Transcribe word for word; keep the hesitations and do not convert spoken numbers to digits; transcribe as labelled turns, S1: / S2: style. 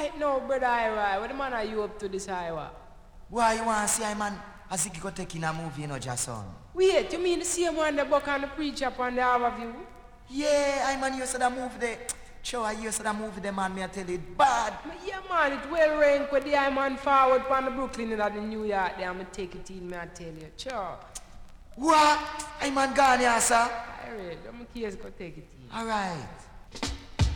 S1: Right now, brother Ira, what the man are you up to this Ira?
S2: Why you want to see I man as if you could take in a movie, you know, Jason?
S1: Wait, you mean the same one the book and the preacher up on the overview?
S2: Yeah, I man, you said that movie there. Sure, I you said that movie there, man, me I tell you, it bad.
S1: Yeah, man, it well ranked with the I man forward from the Brooklyn and the New York there. I'm going to take it in, me I tell you. Sure.
S2: What? I man gone here, sir?
S1: Alright, I'm going to take it in.
S2: Alright.